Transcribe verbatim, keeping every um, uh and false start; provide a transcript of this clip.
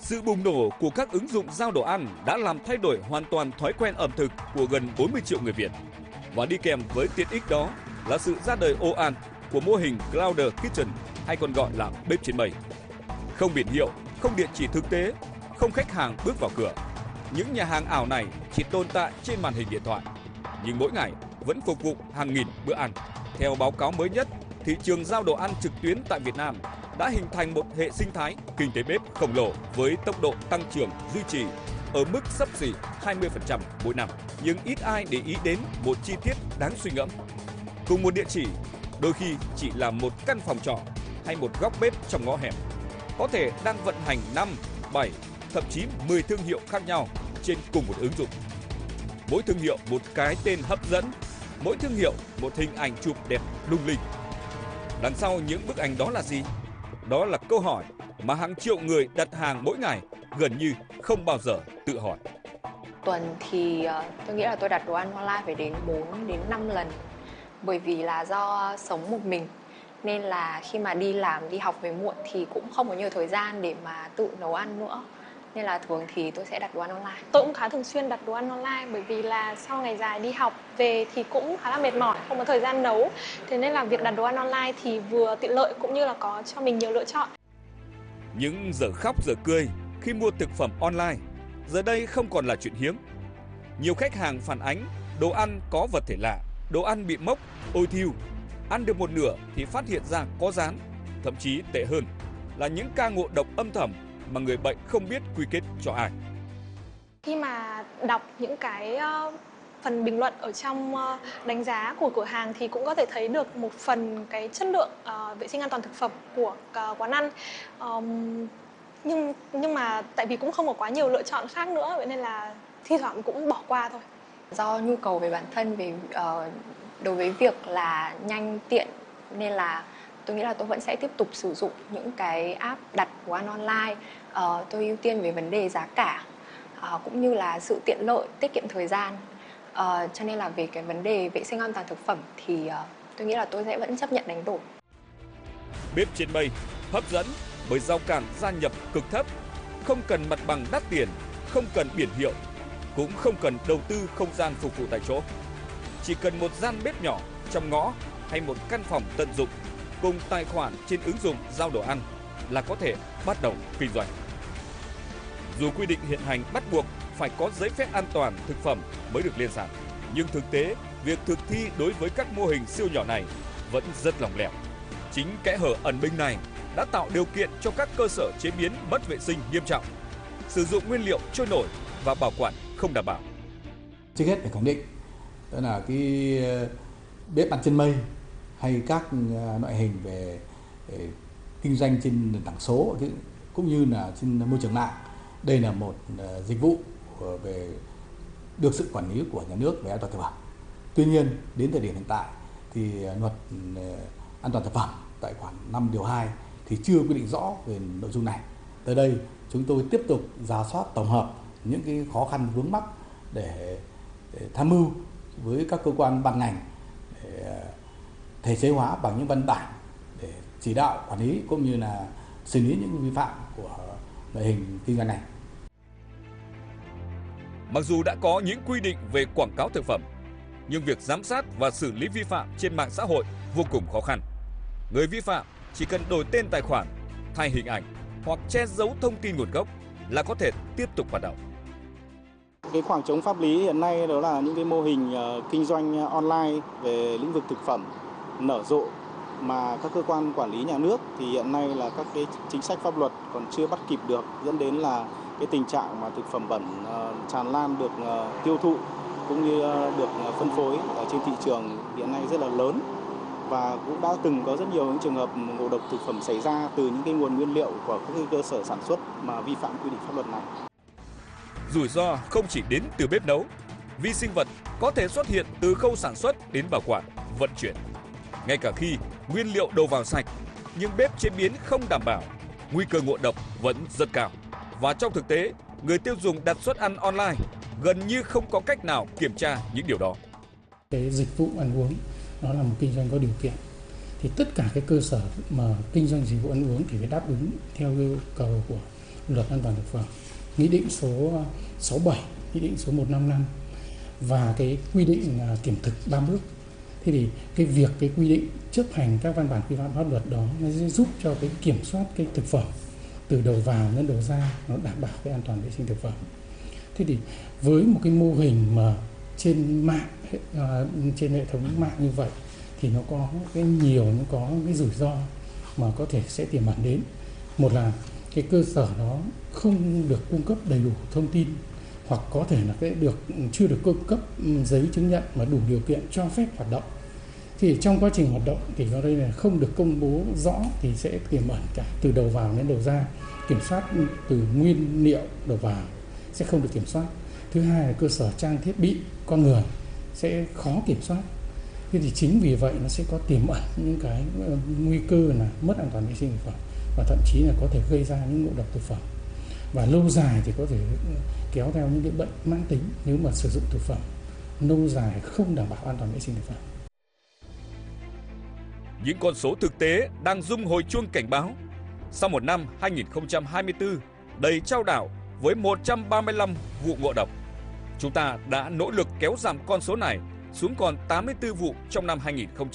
Sự bùng nổ của các ứng dụng giao đồ ăn đã làm thay đổi hoàn toàn thói quen ẩm thực của gần bốn mươi triệu người Việt. Và đi kèm với tiện ích đó là sự ra đời ồ ạt của mô hình Cloud Kitchen hay còn gọi là bếp trên mây. Không biển hiệu, không địa chỉ thực tế, không khách hàng bước vào cửa. Những nhà hàng ảo này chỉ tồn tại trên màn hình điện thoại, nhưng mỗi ngày vẫn phục vụ hàng nghìn bữa ăn. Theo báo cáo mới nhất, thị trường giao đồ ăn trực tuyến tại Việt Nam đã hình thành một hệ sinh thái kinh tế bếp khổng lồ với tốc độ tăng trưởng duy trì ở mức xấp xỉ hai mươi phần trăm mỗi năm. Nhưng ít ai để ý đến một chi tiết đáng suy ngẫm. Cùng một địa chỉ, đôi khi chỉ là một căn phòng trọ hay một góc bếp trong ngõ hẻm, có thể đang vận hành năm, bảy, thậm chí mười thương hiệu khác nhau trên cùng một ứng dụng. Mỗi thương hiệu một cái tên hấp dẫn, mỗi thương hiệu một hình ảnh chụp đẹp lung linh. Đằng sau những bức ảnh đó là gì? Đó là câu hỏi mà hàng triệu người đặt hàng mỗi ngày gần như không bao giờ tự hỏi. Tuần thì tôi nghĩ là tôi đặt đồ ăn online phải đến bốn đến năm lần. Bởi vì là do sống một mình nên là khi mà đi làm, đi học về muộn thì cũng không có nhiều thời gian để mà tự nấu ăn nữa. Nên là thường thì tôi sẽ đặt đồ ăn online. Tôi cũng khá thường xuyên đặt đồ ăn online bởi vì là sau ngày dài đi học về thì cũng khá là mệt mỏi, không có thời gian nấu. Thế nên là việc đặt đồ ăn online thì vừa tiện lợi cũng như là có cho mình nhiều lựa chọn. Những giờ khóc giờ cười khi mua thực phẩm online giờ đây không còn là chuyện hiếm. Nhiều khách hàng phản ánh đồ ăn có vật thể lạ, đồ ăn bị mốc, ôi thiu, ăn được một nửa thì phát hiện ra có rán, thậm chí tệ hơn là những ca ngộ độc âm thầm mà người bệnh không biết quy kết cho ai. Khi mà đọc những cái uh, phần bình luận ở trong uh, đánh giá của cửa hàng thì cũng có thể thấy được một phần cái chất lượng uh, vệ sinh an toàn thực phẩm của uh, quán ăn. Um, nhưng nhưng mà tại vì cũng không có quá nhiều lựa chọn khác nữa, vậy nên là thi thoảng cũng bỏ qua thôi. Do nhu cầu về bản thân về uh, đối với việc là nhanh tiện nên là tôi nghĩ là tôi vẫn sẽ tiếp tục sử dụng những cái app đặt đồ ăn online. Uh, tôi ưu tiên về vấn đề giá cả uh, cũng như là sự tiện lợi, tiết kiệm thời gian. Uh, cho nên là về cái vấn đề vệ sinh an toàn thực phẩm thì uh, tôi nghĩ là tôi sẽ vẫn chấp nhận đánh đổi. Bếp trên mây hấp dẫn bởi rào cản gia nhập cực thấp, không cần mặt bằng đắt tiền, không cần biển hiệu, cũng không cần đầu tư không gian phục vụ tại chỗ. Chỉ cần một gian bếp nhỏ trong ngõ hay một căn phòng tận dụng cùng tài khoản trên ứng dụng giao đồ ăn là có thể bắt đầu kinh doanh. Dù quy định hiện hành bắt buộc phải có giấy phép an toàn thực phẩm mới được lên sàn, nhưng thực tế việc thực thi đối với các mô hình siêu nhỏ này vẫn rất lỏng lẻo. Chính kẽ hở ẩn mình này đã tạo điều kiện cho các cơ sở chế biến mất vệ sinh nghiêm trọng, sử dụng nguyên liệu trôi nổi và bảo quản không đảm bảo. Trước hết phải khẳng định đó là cái bếp ăn trên mây hay các loại hình về kinh doanh trên nền tảng số cũng như là trên môi trường mạng, đây là một dịch vụ về được sự quản lý của nhà nước về an toàn thực phẩm. Tuy nhiên đến thời điểm hiện tại thì luật an toàn thực phẩm tại khoản năm điều hai thì chưa quy định rõ về nội dung này. Tới đây chúng tôi tiếp tục rà soát tổng hợp những cái khó khăn vướng mắc để, để tham mưu với các cơ quan ban ngành để thể chế hóa bằng những văn bản để chỉ đạo quản lý cũng như là xử lý những vi phạm của loại hình kinh doanh này. Mặc dù đã có những quy định về quảng cáo thực phẩm, nhưng việc giám sát và xử lý vi phạm trên mạng xã hội vô cùng khó khăn. Người vi phạm chỉ cần đổi tên tài khoản, thay hình ảnh hoặc che giấu thông tin nguồn gốc là có thể tiếp tục hoạt động. Cái khoảng trống pháp lý hiện nay đó là những cái mô hình kinh doanh online về lĩnh vực thực phẩm nở rộ mà các cơ quan quản lý nhà nước thì hiện nay là các cái chính sách pháp luật còn chưa bắt kịp được, dẫn đến là cái tình trạng mà thực phẩm bẩn tràn lan được tiêu thụ cũng như được phân phối ở trên thị trường hiện nay rất là lớn, và cũng đã từng có rất nhiều những trường hợp ngộ độc thực phẩm xảy ra từ những cái nguồn nguyên liệu của các cái cơ sở sản xuất mà vi phạm quy định pháp luật này. Rủi ro không chỉ đến từ bếp nấu, vi sinh vật có thể xuất hiện từ khâu sản xuất đến bảo quản, vận chuyển. Ngay cả khi nguyên liệu đầu vào sạch, nhưng bếp chế biến không đảm bảo, nguy cơ ngộ độc vẫn rất cao. Và trong thực tế, người tiêu dùng đặt suất ăn online gần như không có cách nào kiểm tra những điều đó. Cái dịch vụ ăn uống nó là một kinh doanh có điều kiện, thì tất cả cái cơ sở mà kinh doanh dịch vụ ăn uống thì phải đáp ứng theo yêu cầu của luật an toàn thực phẩm, nghị định số sáu mươi bảy, nghị định số một trăm năm mươi lăm và cái quy định kiểm thực ba bước. Thế thì cái việc cái quy định chấp hành các văn bản quy phạm pháp luật đó nó sẽ giúp cho cái kiểm soát cái thực phẩm từ đầu vào đến đầu ra nó đảm bảo cái an toàn vệ sinh thực phẩm. Thế thì với một cái mô hình mà trên mạng, trên hệ thống mạng như vậy thì nó có cái nhiều, nó có cái rủi ro mà có thể sẽ tiềm ẩn đến. Một là cái cơ sở đó không được cung cấp đầy đủ thông tin, hoặc có thể là cái được chưa được cung cấp giấy chứng nhận mà đủ điều kiện cho phép hoạt động. Thì trong quá trình hoạt động thì ở đây là không được công bố rõ thì sẽ tiềm ẩn cả từ đầu vào đến đầu ra, kiểm soát từ nguyên liệu đầu vào sẽ không được kiểm soát. Thứ hai là cơ sở trang thiết bị con người sẽ khó kiểm soát. Thế thì chính vì vậy nó sẽ có tiềm ẩn những cái nguy cơ là mất an toàn vệ sinh thực phẩm và thậm chí là có thể gây ra những ngộ độc thực phẩm. Và lâu dài thì có thể kéo theo những cái bệnh mãn tính nếu mà sử dụng thực phẩm lâu dài không đảm bảo an toàn vệ sinh thực phẩm. Những con số thực tế đang rung hồi chuông cảnh báo. Sau một năm hai nghìn không trăm hai mươi tư đầy chao đảo với một trăm ba mươi lăm vụ ngộ độc, chúng ta đã nỗ lực kéo giảm con số này xuống còn tám mươi tư vụ trong năm hai nghìn không trăm hai mươi tư.